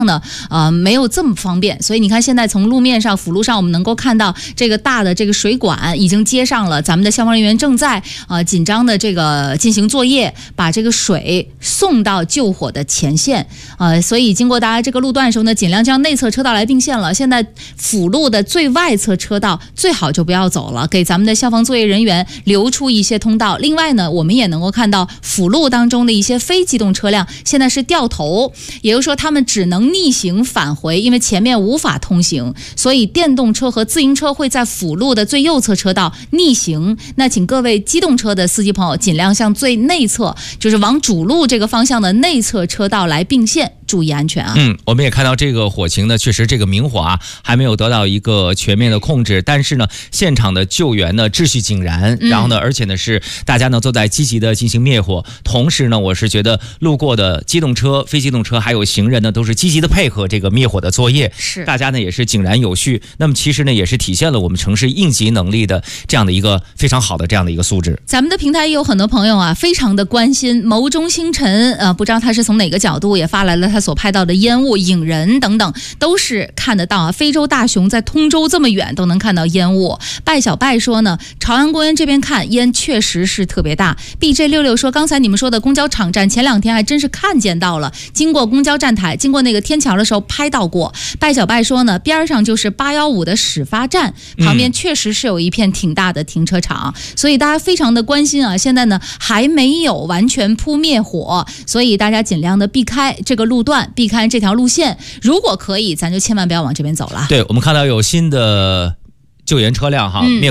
呢，没有这么方便，所以你看现在从路面上、辅路上，我们能够看到这个大的这个水管已经接上了，咱们的消防人员正在紧张的这个进行作业，把这个水送到救火的前线。所以经过大家这个路段的时候呢，尽量将内侧车道来并线了。现在辅路的最外侧车道最好就不要走了，给咱们的消防作业人员留出一些通道。另外呢，我们也能够看到辅路当中的一些非机动车辆现在是掉头，也就是说他们只能逆行返回，因为前面无法通行，所以电动车和自行车会在辅路的最右侧车道逆行。那请各位机动车的司机朋友尽量向最内侧，就是往主路这个方向的内侧车道来并线，注意安全啊。 我们也看到这个火情呢，确实这个明火还没有得到一个全面的控制，但是呢，现场的救援呢秩序井然，然后呢，而且呢是大家呢都在积极的进行灭火，同时呢，我是觉得路过的机动车、非机动车还有行人呢，都是积极的配合这个灭火的作业， 是大家呢也是井然有序。那么其实呢，也是体现了我们城市应急能力的这样的一个非常好的这样的一个素质。 咱们的平台也有很多朋友非常的关心牟中星辰，不知道他是从哪个角度也发来了他所拍到的烟雾、影人等等，都是看得到非洲大熊在通州这么远都能看到烟雾。拜小拜说呢，朝阳公园这边看烟确实是特别大。BJ66说，刚才你们说的公交场站，前2天还真是看见到了，经过公交站台，经过那个天桥的时候拍到过。拜小拜说呢，边上就是815的始发站，旁边确实是有一片挺大的停车场，所以大家非常的关心现在呢还没有完全扑灭火，所以大家尽量的避开这个路段，避开这条路线，如果可以咱就千万不要往这边走了。 对，我们看到有新的救援车辆灭火